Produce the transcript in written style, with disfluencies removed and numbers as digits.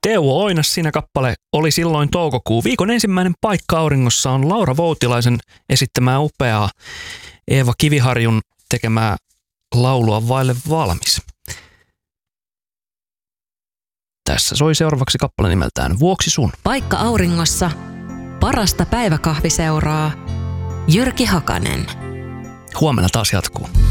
Teuvo Oinas, siinä kappale oli silloin toukokuu. Viikon ensimmäinen paikka auringossa on Laura Voutilaisen esittämää upeaa Eeva Kiviharjun tekemää laulua Vaille valmis. Tässä soi seuraavaksi kappale nimeltään Vuoksi sun. Paikka auringossa. Parasta päiväkahviseuraa. Jyrki Hakanen. Huomenna taas jatkuu.